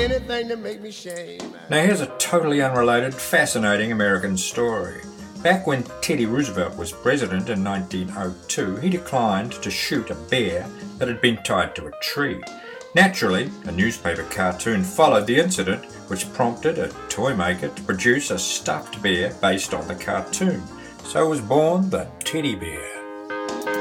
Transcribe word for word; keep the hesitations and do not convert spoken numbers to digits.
anything to make me shame. Now here's a totally unrelated, fascinating American story. Back when Teddy Roosevelt was president in nineteen oh two, he declined to shoot a bear that had been tied to a tree. Naturally, a newspaper cartoon followed the incident, which prompted a toy maker to produce a stuffed bear based on the cartoon. So was born the teddy bear.